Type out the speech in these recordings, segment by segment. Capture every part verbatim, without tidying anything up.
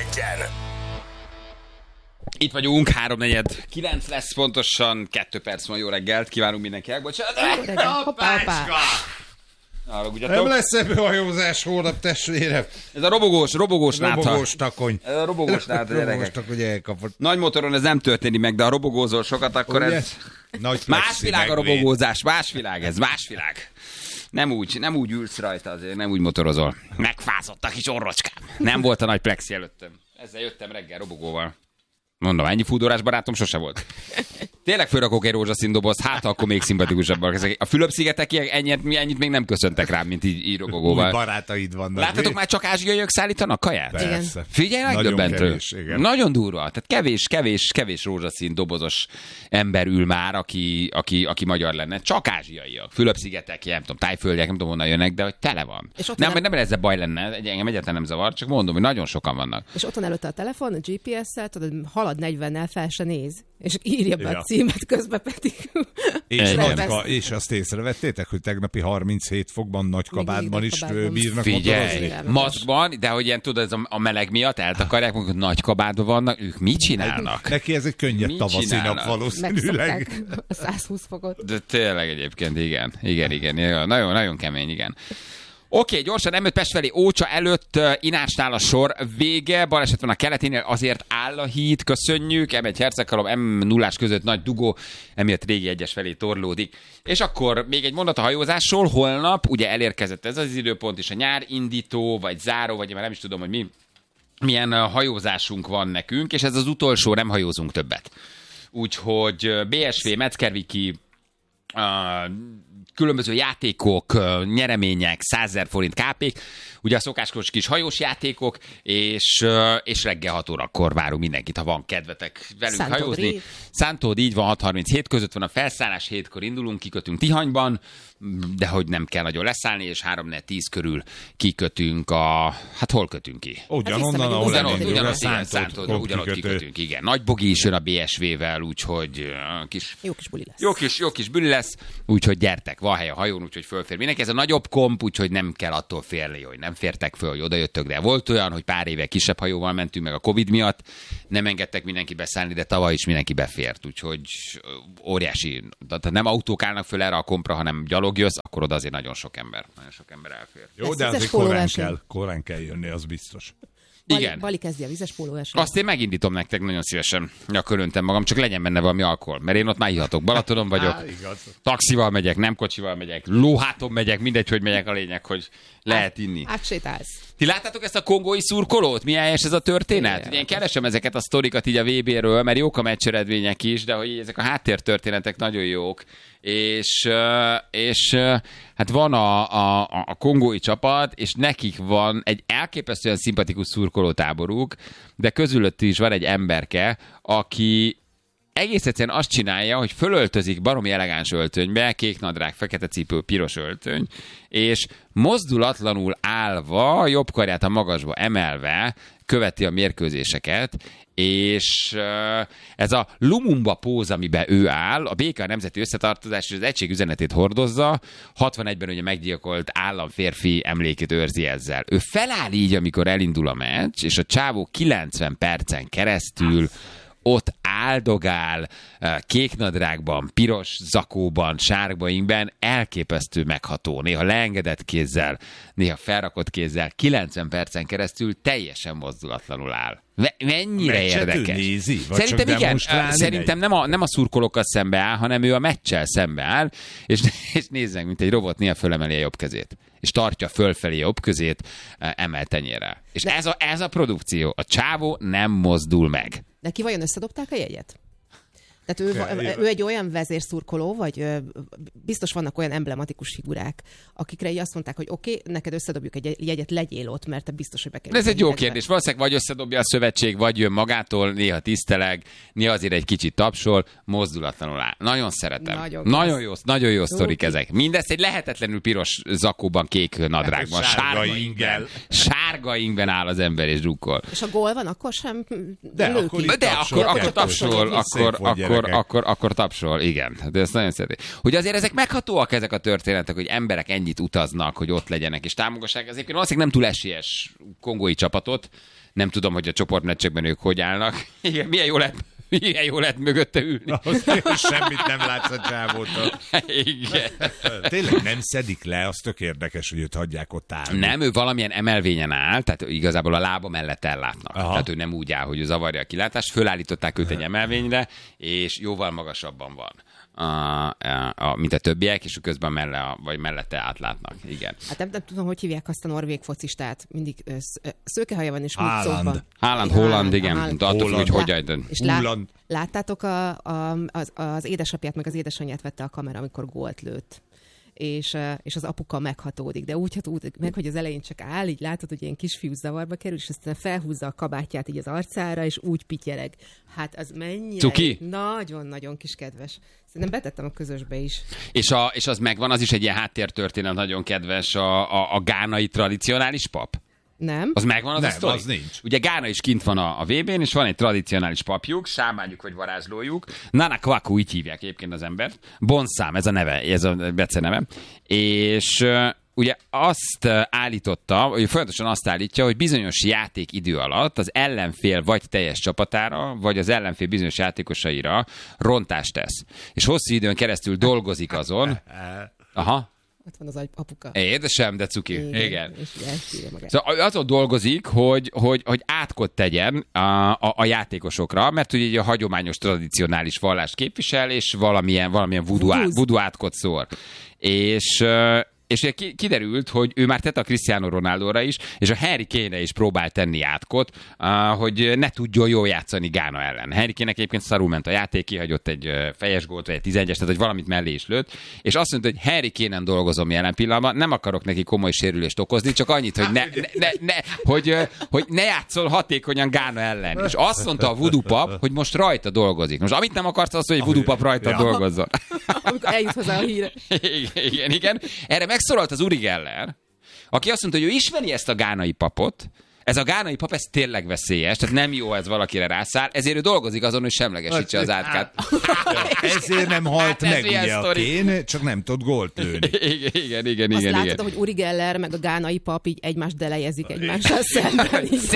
egyen. Itt vagyunk, háromnegyed kilenc lesz pontosan, kettő perc van, jó reggelt, kívánunk mindenkinek, bocsánat. Hoppá, Nem lesz ebből hajózás hónap, testvérem. Ez a robogós, robogós nátha. Robogós takony. Ez a robogós nátha, Robogós gyerekek. takony elkapott. Nagy motoron ez nem történik meg, de ha robogózol sokat, akkor Ugye? ez... Nagy Más plexi világ a megvéd. robogózás, más világ ez, más világ. Nem úgy, nem úgy ülsz rajta azért, nem úgy motorozol. Megfázott a kis orrocskám. Nem volt a nagy plexi előttem. Ezzel jöttem reggel robogóval. Mondom, ennyi fúdórás barátom sose volt. Tényleg fölrakok egy rózsaszín dobozt, hát akkor még szimpatikusabbak. Ezek a Fülöp-szigeteki ennyit, ennyit még nem köszöntek rám, mint így, így robogóval. Új barátaid vannak. Láttatok már csak ázsiaiak szállítanak kaját? Persze. Figyelj, Nagyon megdöbbentő. kevés, igen. Nagyon durva. Tehát kevés, kevés, kevés rózsaszín dobozos ember ül már, aki, aki, aki magyar lenne. Csak ázsiaiak. Fülöp-szigetek, nem tudom, tájföldiek, nem tudom, honnan jönnek, de hogy tele van. Nem, nem, nem ezzel baj lenne, egy- engem egyáltalán nem zavar, csak mondom, hogy nagyon sokan vannak. És ott van előtte a telefon, a gé pé es-szel, tudod, halad negyvennel, fel se néz. És írja be Ja. a címet, közben pedig... És, Igen. nagyka, és azt észrevettétek, hogy tegnapi harminchét fokban nagy kabátban Még is nagy kabátban. bírnak Figyelj, motorozni? motorozni? maszkban, de hogy ilyen tudod, ez a, a meleg miatt eltakarják, hogy nagy kabátban vannak, ők mit csinálnak? Neki ez egy könnyed Mit tavaszi csinálnak? nap valószínűleg. Megszokták a száz húsz fokot. De tényleg egyébként, igen. Igen, igen. igen. Nagyon, nagyon kemény, igen. Oké, okay, gyorsan M öt Pest felé Ócsa előtt uh, Inásnál a sor vége, baleset van a keleténél, azért áll a híd, köszönjük, M egy Herceghalom, M nullás között nagy dugó, emiatt régi egyes felé torlódik. És akkor még egy mondat a hajózásról, holnap ugye elérkezett ez az időpont, és a nyár indító, vagy záró, vagy én már nem is tudom, hogy mi, milyen uh, hajózásunk van nekünk, és ez az utolsó, nem hajózunk többet. Úgyhogy uh, bé es vé, Metzgerviki, uh, különböző játékok, uh, nyeremények, százezer forint kápék, ugye a szokáskos kis hajós játékok, és, uh, és reggel hat órakor várunk mindenkit, ha van kedvetek velünk Szántód hajózni. Rív. Szántód, így van, hat harminchét között van a felszállás, hétkor indulunk, kikötünk Tihanyban, de hogy nem kell nagyon leszállni, és három tíz körül kikötünk a... Hát hol kötünk ki? Ugyanonnan, Hát ahol Ugyanott, elindul a ugyanott, igen, Szántód Szántódra, ugyanott kikötő. kikötünk, igen. Nagy bogi is jön a bé es vé-vel, úgyhogy uh, kis... Jó kis buli lesz. Jó kis, jó kis büli lesz, úgyhogy gyertek, van hely a hajón, úgyhogy fölfér mindenki. Ez a nagyobb komp, úgyhogy nem kell attól félni, hogy nem fértek föl, hogy odajöttök, de volt olyan, hogy pár éve kisebb hajóval mentünk meg a Covid miatt, nem engedtek mindenki beszállni, de tavaly is mindenki befért, úgyhogy óriási, tehát nem autók állnak föl erre a kompra, hanem gyalog jössz, akkor oda azért nagyon sok ember, nagyon sok ember elfér. Jó, Lesz de vizes azért korán pólóverseny? kell, korán kell jönni, az biztos. Bali, Igen. Bali kezdi a vizes pólóversenyt. Azt én megindítom nektek nagyon szívesen, nyaköröntem magam, csak legyen benne valami alkohol, mert én ott már ihatok. Balatonon vagyok, Á, igaz. taxival megyek, nem kocsival megyek, lóháton megyek, mindegy, hogy megyek, a lényeg, hogy lehet inni. Átsétálsz. Ti láttátok ezt a kongói szurkolót? Milyen helyes ez a történet? Igen. Ugye én keresem ezeket a sztorikat így a vé béről, mert jók a meccseredmények is, de hogy így ezek a háttértörténetek nagyon jók. És, ö, és ö, hát van a, a, a kongói csapat, és nekik van egy elképesztően szimpatikus szurkolótáboruk, de közülött is van egy emberke, aki egész egyszerűen azt csinálja, hogy fölöltözik baromi elegáns öltönybe, kék nadrág, fekete cipő, piros öltöny, és mozdulatlanul állva, jobb karját a magasba emelve követi a mérkőzéseket, és uh, ez a Lumumba póz, amiben ő áll, a bé ká nemzeti összetartozás és az egység üzenetét hordozza, hatvanegyben ugye meggyilkolt államférfi emlékét őrzi ezzel. Ő feláll így, amikor elindul a meccs, és a csávó kilencven percen keresztül ott áldogál, kéknadrágban, piros zakóban, sárga ingben, elképesztő megható. Néha leengedett kézzel, néha felrakott kézzel, kilencven percen keresztül teljesen mozdulatlanul áll. Mennyire Meccset ő érdekes. nézi? Vagy Szerintem csak igen, demonstrálni szerintem nem a, nem a szurkolókkal szembe áll, hanem ő a meccsel szembe áll, és, és nézzek, mint egy robot, néha fölemeli a jobb kezét. És tartja fölfelé a jobb közét emel tenyérrel. És ez a, ez a produkció. A csávó nem mozdul meg. Neki vajon összedobták a jegyet? Tehát ő, Okay, ő egy olyan vezérszurkoló, vagy ö, biztos vannak olyan emblematikus figurák, akikre így azt mondták, hogy oké, okay, neked összedobjuk egy jegyet, legyél ott, mert te biztos, hogy bekerülsz. Ez egy jó kérdés. Valószínűleg vagy összedobja a szövetség, vagy jön magától, néha tiszteleg, néha azért egy kicsit tapsol, mozdulatlanul áll. Nagyon szeretem. Nagyon, nagyon jó, nagyon jó sztorik Jó. ezek. Mindezt egy lehetetlenül piros zakóban, kék nadrágban, Sárga sárga inggel. ingben. Sárga ingben áll az ember és drukkol. És a gól van, akkor sem De lő akkor ki. itt De tapsol, akkor, akkor kettős. tapsol, Szép akkor, volt, akkor, gyerekek. akkor, akkor tapsol, igen. De ezt nagyon szeretem. Hogy azért ezek meghatóak ezek a történetek, hogy emberek ennyit utaznak, hogy ott legyenek és támogassák. Ez egyébként valószínűleg nem túl esélyes kongói csapatot, Nem tudom, hogy a csoportmeccsekben ők hogy állnak. Igen, milyen jó lett, milyen jó lett mögötte ülni. Semmit nem látsz a csávótól. Igen. Tényleg nem szedik le, az tök érdekes, hogy őt hagyják ott állni. Nem, ő valamilyen emelvényen áll, tehát igazából a lába mellett ellátnak. Aha. Tehát ő nem úgy áll, hogy ő zavarja a kilátást. Fölállították őt egy emelvényre, és jóval magasabban van. A, a, a, mint a többiek, és közben melle a, vagy mellette átlátnak. Igen. Hát nem, nem tudom, hogy hívják azt a norvég focistát. Mindig ö, szőkehaja van, és Haaland. Haaland. Haaland, Holland, igen. Haaland. De attól, hogy hogy Lá- ajtad. És lá- Holland. láttátok, a, a, az, az édesapját, meg az édesanyját vette a kamera, amikor gólt lőtt. És, és az apuka meghatódik, de úgy hatódik meg, hogy az elején csak áll, így látod, hogy ilyen kisfiú zavarba kerül, és aztán felhúzza a kabátját így az arcára, és úgy pityereg. Hát az mennyire... Cuki? Nagyon-nagyon kis kedves. Szerintem betettem a közösbe is. És, a, és az megvan, az is egy ilyen háttértörténet, nagyon kedves, a, a, a gánai tradicionális pap. Nem? Az megvan az Nem, a sztori? az nincs. Ugye Gána is kint van a, a vé bén, és van egy tradicionális papjuk, sámányuk vagy varázslójuk. Nana Kwaku, így hívják egyébként az embert. Bonszám, ez a neve, ez a beceneve. És uh, ugye azt uh, állította, hogy folyamatosan azt állítja, hogy bizonyos játékidő alatt az ellenfél vagy teljes csapatára, vagy az ellenfél bizonyos játékosaira rontást tesz. És hosszú időn keresztül dolgozik azon. Aha. Ott van az apuka. Édesem, de cuki. Igen. Igen. És elszívja magát. Szóval azon dolgozik, hogy, hogy, hogy átkot tegyen a, a, a játékosokra, mert ugye egy a hagyományos, tradicionális vallást képvisel, és valamilyen, valamilyen voodoo, át, voodoo átkot szól. És... És ugye kiderült, hogy ő már tette a Cristiano Ronaldóra is, és a Harry Kane-re is próbált tenni átkot, hogy ne tudjon jól játszani Gána ellen. Harry Kane-nek egyébként szarul ment a játék, kihagyott egy fejes gólt, vagy egy tizenegyes, tehát hogy valamit mellé is lőtt, és azt mondta, hogy Harry Kane-en dolgozom jelen pillanatban, nem akarok neki komoly sérülést okozni, csak annyit, hogy ne, ne, ne, ne, hogy, hogy ne játszol hatékonyan Gána ellen. És azt mondta a voodoo pap, hogy most rajta dolgozik. Most amit nem akarsz, az, hogy egy voodoo pap rajta ja. dolgozzon. Amikor eljut hozzá a híre. Igen, igen, igen. Erre megszólalt az Uri Geller, aki azt mondta, hogy ő ismeri ezt a gánai papot, ez a gánai pap, ez tényleg veszélyes, tehát nem jó, ez valakire rászáll, ezért ő dolgozik azon, hogy semlegesítse az átkát. Ezért nem halt Hát ez meg ilyen ugye a sztori. Kane, csak nem tud gólt lőni. Igen, igen, igen, Azt igen. látod, igen. hogy Uri Geller meg a gánai pap így egymást delejezik egymással szemben. Így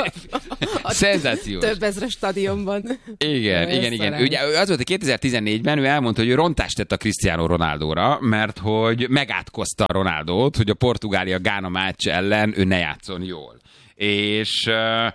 a Szenzációs. több ezres stadionban. Igen, Ez igen, igen. talán. Ugye az volt, hogy kétezer-tizennégyben ő elmondta, hogy ő rontást tett a Cristiano Ronaldóra, mert hogy megátkozta a Ronaldót, hogy a Portugália-Gána meccs ellen ő ne játszon jól. És...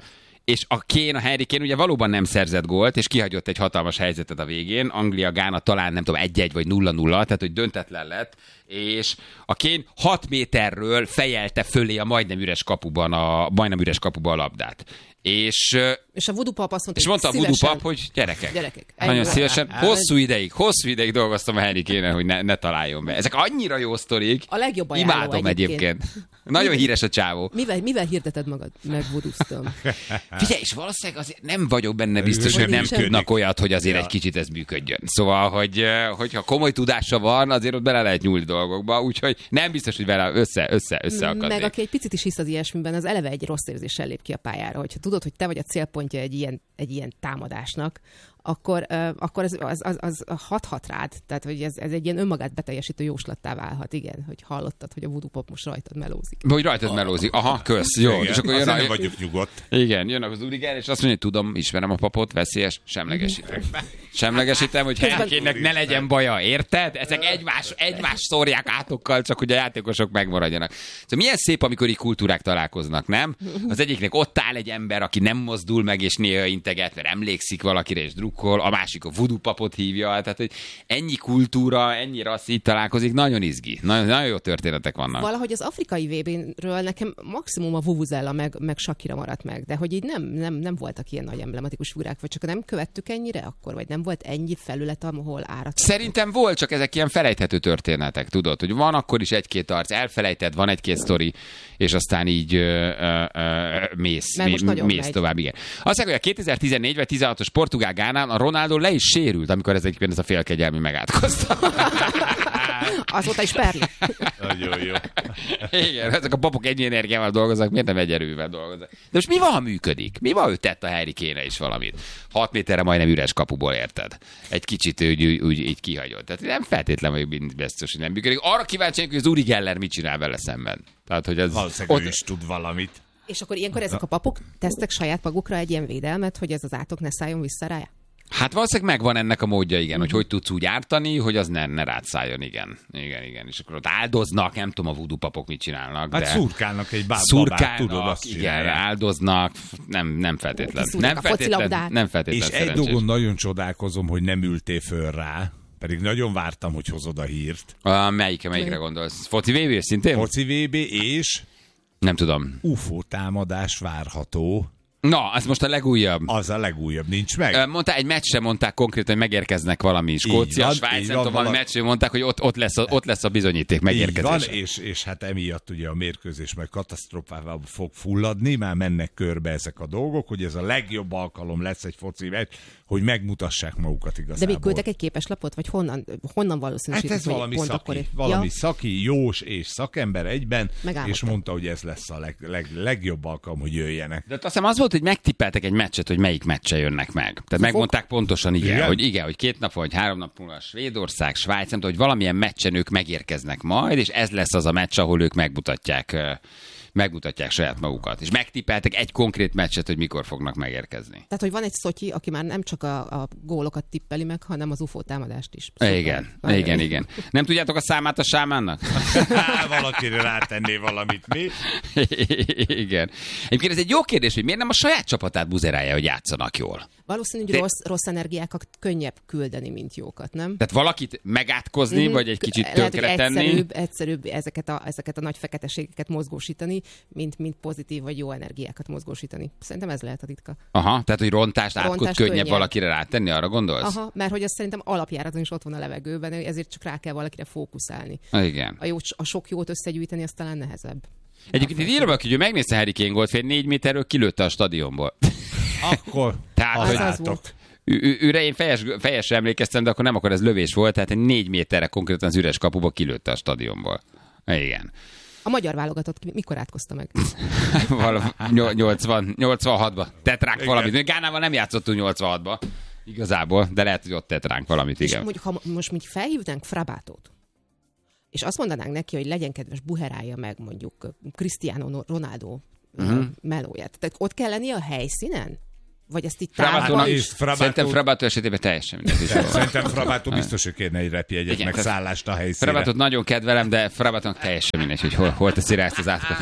és a Kane, a Harry Kane ugye valóban nem szerzett gólt, és kihagyott egy hatalmas helyzetet a végén. Anglia-Gána talán nem tudom, egy-egy vagy nulla-nulla, tehát hogy döntetlen lett, és a Kane hat méterről fejelte fölé a majdnem üres kapuban a, majdnem üres kapuban a labdát. És, és a voodoo pap azt mondta, és mondta a voodoo szívesen... pap, hogy gyerekek. Gyerekek. Nagyon Ennyi. szívesen. Hosszú ideig, hosszú ideig dolgoztam a Harry Kane-en, hogy ne, ne találjon be. Ezek annyira jó sztorik. A legjobb ajánló Imádom egyébként. egyébként. Nagyon híres a csávó. Mivel, mivel hirdeted magad? Megvoodóztam. Figyelj, és valószínűleg azért nem vagyok benne biztos, hogy nem nincsen. tudnak olyat, hogy azért Ja. egy kicsit ez működjön. Szóval, hogy, hogyha komoly tudása van, azért ott bele lehet nyúlni dolgokba, úgyhogy nem biztos, hogy vele össze, össze, összeakadnék. Meg aki egy picit is hisz az ilyesmiben, az eleve egy rossz érzéssel lép ki a pályára. Hogyha tudod, hogy te vagy a célpontja egy ilyen, egy ilyen támadásnak, akkor, uh, akkor az, az, az, az hathat rád. Tehát, hogy ez, ez egy ilyen önmagát beteljesítő jóslattá válhat. Igen, hogy hallottad, hogy a voodoo pop most rajtad melózik. Hogy rajtad melózik. Aha, kösz. Jó. Igen, És akkor jön azért a... nem vagyok nyugodt. Igen, jönnek az úriger, és azt mondja, hogy tudom, ismerem a papot, veszélyes, semlegesítem. Semlegesítem, hogy Henkének ne legyen baja, érted? Ezek egymás, egymás szórják átokkal, csak hogy a játékosok megmaradjanak. Szóval milyen szép, amikor így kultúrák találkoznak, nem? Az egyiknek ott áll egy ember, aki nem mozdul meg, és néha integet, mert emlékszik valakire, és drukkol, a másik a voodoo papot hívja, tehát hogy ennyi kultúra, ennyi rassz így találkozik, nagyon izgi. Nagyon, nagyon jó történetek vannak. Valahogy az afrikai vé bénről nekem maximum a Vuvuzela meg, meg Shakira maradt meg, de hogy így nem, nem, nem voltak ilyen nagy emblematikus figurák, vagy csak nem követtük ennyire akkor, vagy nem volt ennyi felület, ahol áradt. Szerintem volt, csak ezek ilyen felejthető történetek, tudod, hogy van akkor is egy-két arc, elfelejted, van egy-két sztori, és aztán így ö, ö, ö, mész, Mert most mész, nagyon mész megy. tovább, igen. Azt mondják, hogy a kétezer-tizennégy vagy tizenhatos Portugál Gánán a Ronaldo le is sérült, amikor ez egyébként ez a félkegyelmi megátkozta. Azóta is perli. Nagyon jó. Igen, ezek a papok ennyi energiával dolgoznak, miért nem egy erővel dolgoznak? De most mi van, ha működik? Mi van, hogy tett a Harry Kane is valamit? Hat méterre majdnem üres kapuból, érted? Egy kicsit úgy, úgy, úgy így kihagyott. Tehát nem feltétlen vagyok biztos, hogy nem működik. Arra kíváncsi, hogy az Uri Geller mit csinál vele szemben. Tehát, hogy ez Valószínűleg ott, ő is tud valamit. És akkor ilyenkor ezek a papok tesztek saját magukra egy ilyen védelmet, hogy ez az átok ne szálljon vissza rá? Hát valószínűleg megvan ennek a módja, igen, hogy hogy tudsz úgy ártani, hogy az ne, ne rád szálljon, igen. Igen, igen. És akkor ott áldoznak, nem tudom a voodoo papok mit csinálnak, Hát de... szurkálnak egy bá- Szurkálnak, babát, tudod, azt igen, csinálják. áldoznak, nem, nem feltétlen. Kiszúrják Nem a feltétlen, focilabdát. nem feltétlen És egy szerencsés. dolgon nagyon csodálkozom, hogy nem ültél föl rá, pedig nagyon vártam, hogy hozod a hírt. A, melyikre, melyikre gondolsz? Foci vé bé szintén? Foci vé bé és Nem tudom. u f o támadás várható. Na, ez most a legújabb. Az a legújabb, nincs meg? Mondták, egy meccsre mondták konkrétan, hogy megérkeznek valami Skócia, van, Svájc, így nem van, tudom, valami vala- meccsre mondták, hogy ott, ott, lesz a, ott lesz a bizonyíték Így van, megérkezése. és, és hát emiatt ugye a mérkőzés meg katasztrofával fog fulladni, már mennek körbe ezek a dolgok, hogy ez a legjobb alkalom lesz egy foci meccs, hogy megmutassák magukat igazából. De még küldtek egy képeslapot, vagy honnan, honnan Hát valószínűsítik, ez hogy valami pont szaki, akkor... valami Ja, szaki, jós és szakember egyben, Megálmodtam. és mondta, hogy ez lesz a leg, leg, legjobb alkalom, hogy jöjjenek. De azt hiszem az volt, hogy megtippeltek egy meccset, hogy melyik meccse jönnek meg. Tehát megmondták pontosan, igen, Igen? hogy igen, hogy két nap vagy három nap múlva Svédország, Svájc, nem tudom, hogy valamilyen meccsen ők megérkeznek majd, és ez lesz az a meccs, ahol ők megmutatják, ö, megmutatják saját magukat. És megtippeltek egy konkrét meccset, hogy mikor fognak megérkezni. Tehát, hogy van egy szotyi, aki már nem csak a, a gólokat tippeli meg, hanem az u f o támadást is. Igen, Szuper. igen, igen. Nem tudjátok a számát a sámánnak? Há, valakire rátenné valamit, mi? Igen. Egyébként ez egy jó kérdés, hogy miért nem a saját csapatát buzerálja, hogy játszanak jól. Valószínű, hogy De- rossz, rossz energiákat könnyebb küldeni, mint jókat, nem? Tehát valakit megátkozni, Mhm. vagy egy kicsit Lehet, hogy tönkretenni. Egyszerűbb, egyszerűbb ezeket, a, ezeket a nagy feketeségeket mozgósítani, mint, mint pozitív vagy jó energiákat mozgósítani. Szerintem ez lehet a titka. Aha, tehát hogy rontást, átkot Rontás könnyebb könnyebb. valakire rátenni, arra gondolsz? Aha, mert hogy az szerintem alapjáraton is ott van a levegőben, ezért csak rá kell valakire fókuszálni. Ah, igen. A, jó, a sok jót összegyűjteni, az talán nehezebb. Egyébként itt írva, hogy ő megnézte Harry Kane gólt, fél négy méterről kilőtte a stadionból. Akkor Tehát, Az hogy az látok. volt. ő, ő, őre én fejes, fejesre emlékeztem, de akkor nem, akkor ez lövés volt, tehát egy négy méterre konkrétan az üres kapuba kilőtte a stadionból. Igen. A magyar válogatott ki- mikor átkozta meg? Valami nyolcvan, nyolcvanhatban tett ránk Igen. valamit. Még Gánával nem játszottunk nyolcvanhatban. Igazából, de lehet, hogy ott tett ránk valamit, És igen. mondjuk, ha most így felhívnánk Frabátót, és azt mondanánk neki, hogy legyen kedves, buherálja meg mondjuk Cristiano Ronaldo uh-huh. melóját. Tehát ott kell lennie a helyszínen? Vagy ezt itt Frabatónak, távol? és Frabató- szerintem Frabató esetében teljesen mindegy. Szerintem Frabátó biztos, hogy kérne egy repjegyet, Igen, meg tehát- szállást a helyszínre. Frabatot nagyon kedvelem, de Frabatónak teljesen mindegy, hogy hol, hol teszi rá ezt az átkot.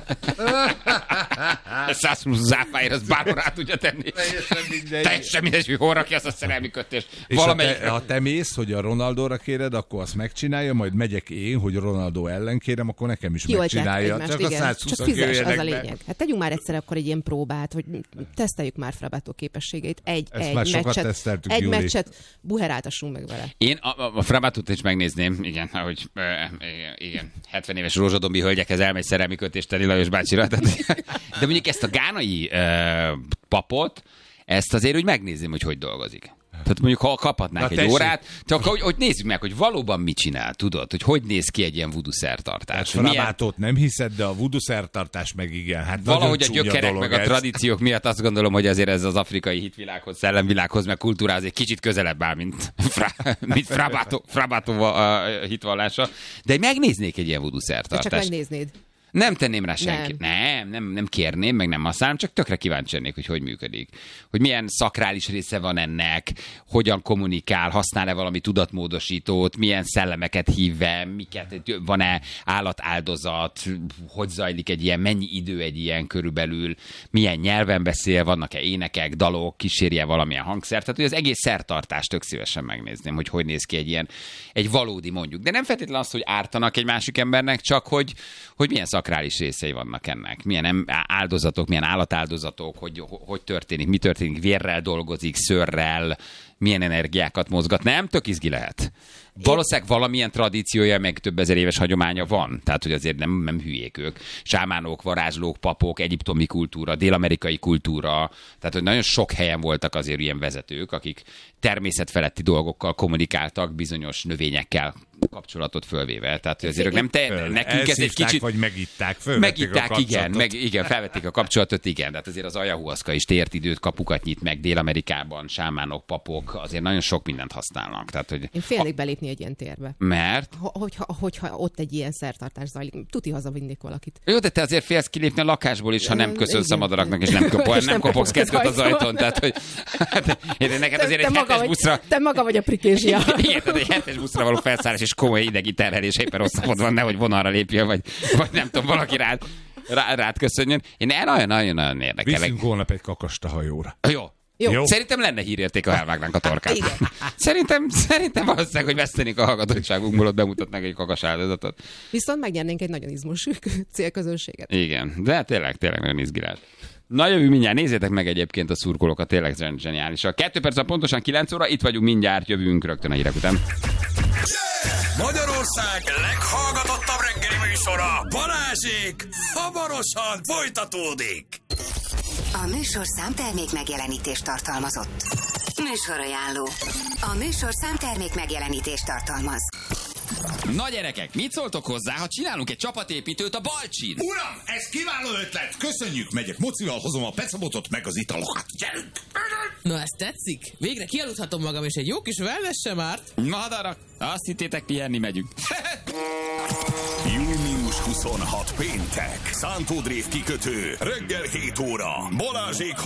száz húsz záfáért, az bárhol rá tudja tenni. Teljesen mindegy, hogy hol rakja azt a szerelmi kötést. És ha Valamelyik... te, ha te mész, hogy a Ronaldóra kéred, akkor azt megcsinálja, majd megyek én, hogy Ronaldo ellen kérem, akkor nekem is Kioltják megcsinálja. egymást, Csak a igen. száz húsz Csak fizes, az a jöjjenek be. lényeg. Hát tegyünk már egyszer akkor egy ilyen próbát, hogy teszteljük már Frabátó képességeit. Egy, Ezt egy már sokat meccset, teszteltük, egy Júli. meccset buheráltassunk meg vele. Én a, a, a Frabatot is megnézném, igen, ahogy ö, igen, igen, hetven éves rózsadombi hölgyekhez elmegy szerelmi kötést tenni Lajos bácsira. Tehát, de mondjuk ezt a gánai ö, papot, ezt azért úgy megnézném, hogy hogy dolgozik. Tehát mondjuk, ha kaphatnánk Na, egy tessék. órát, csak hogy, hogy nézzük meg, hogy valóban mit csinál, tudod, hogy hogy néz ki egy ilyen voodoo szertartás. Hogy milyen- Frabátót nem hiszed, de a voodoo szertartás meg igen. Hát Valahogy a nagyon csúnya gyökerek dolog meg a ez. tradíciók miatt azt gondolom, hogy azért ez az afrikai hitvilághoz, szellemvilághoz, meg kultúrához egy kicsit közelebb áll, mint, fra, mint Frabátó, Frabátó a hitvallása. De megnéznék egy ilyen voodoo Te csak szertartást. megnéznéd. Nem tenném rá senkit. Nem. Nem, nem, nem kérném, meg nem használom, csak tökre kíváncsi lennék, hogy hogy működik. Hogy milyen szakrális része van ennek, hogyan kommunikál, használ-e valami tudatmódosítót, milyen szellemeket hív be, miket, van-e állatáldozat, hogy zajlik egy ilyen, mennyi idő egy ilyen körülbelül, milyen nyelven beszél, vannak-e énekek, dalok, kísérje valamilyen hangszert. Tehát, hogy az egész szertartást tök szívesen megnézném, hogy hogy néz ki egy ilyen, egy valódi mondjuk. De nem feltétlenül az, hogy ártanak egy másik embernek, csak hogy, hogy milyen szakrális részei vannak ennek. Milyen em- áldozatok, milyen állatáldozatok, hogy, hogy történik, mi történik, vérrel dolgozik, szőrrel, milyen energiákat mozgat. Nem, tök izgi lehet. Valószínűleg valamilyen tradíciója, meg több ezer éves hagyománya van. Tehát, hogy azért nem, nem hülyék ők. Sámánok, varázslók, papok, egyiptomi kultúra, dél-amerikai kultúra. Tehát, hogy nagyon sok helyen voltak azért ilyen vezetők, akik természetfeletti dolgokkal kommunikáltak, bizonyos növényekkel kapcsolatot fölvéve. Tehát, hogy azért ők nem te, Föl. nekünk ez egy Elszívták, kicsit... vagy megitták, fölvették a Megitták, igen, kapcsolatot. meg, igen, felvették a kapcsolatot, igen. Tehát azért az ayahuaszka is tért időt, kapukat nyit meg Dél-Amerikában, sámánok, papok, sok, azért nagyon sok mindent használnak. Tehát, hogy Én félnék belépni egy ilyen térbe. Mert? Hogyha, hogyha ott egy ilyen szertartás zajlik, tuti hazavinnék valakit. Jó, de te azért félsz kilépni a lakásból is, ha nem köszönsz Igen. a madaraknak, és nem, kopol, És nem nem kopogsz kopogsz kettőt az az ajtón. Tehát, hogy hát, neked azért te, egy te hetes maga buszra... vagy, te maga vagy a prikézsia. Igen, tehát egy hetes buszra való felszállás és komoly idegi terhelés, éppen rossz napod van, nehogy vonalra lépjél, vagy, vagy nem tudom, valaki rád, rá, rád köszönjön. Én nagyon-nagyon érdekelek. Viszünk holnap egy kakasta hajóra. Jó. Jó. Jó. Szerintem lenne hírérték, ha elvágnánk a torkát. Igen. Szerintem, szerintem valószínűleg, hogy vesztenénk a hallgatottságunkból, ott bemutatnánk egy kakas áldozatot. Viszont megnyernénk egy nagyon izmos célközönséget. Igen, de tényleg, tényleg nagyon izgilás. Na jövő mindjárt, nézzétek meg egyébként a szurkolókat, tényleg zseniális. A kettő perc pontosan kilenc óra, itt vagyunk mindjárt, jövünk rögtön a hírek után. Magyarország leghallgatottabb reggeli műsora, Balázsék, hamarosan folytatódik. A műsor számtermék megjelenítést tartalmazott. Műsorajánló. A műsor számtermék megjelenítést tartalmaz. Na gyerekek, mit szóltok hozzá, ha csinálunk egy csapatépítőt a Balcsin? Uram, ez kiváló ötlet, köszönjük, megyek mocival, hozom a pecabotot meg az italokat. Gyerünk! Na, ez tetszik? Végre kialudhatom magam, és egy jó kis wellness sem árt. Madarak, azt hittétek, pihenni megyünk. június huszonhatodika péntek, Szántódrév kikötő, reggel hét óra, Balázsék